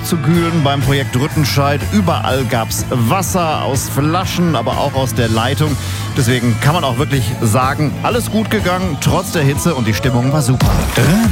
aufzukühlen beim Projekt Rüttenscheid. Überall gab's Wasser aus Flaschen, aber auch aus der Leitung. Deswegen kann man auch wirklich sagen, alles gut gegangen, trotz der Hitze und die Stimmung war super.